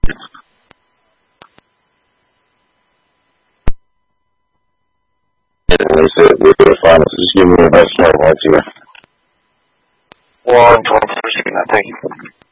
They said we're the finals. Just give me the best one once you. 122, thank you.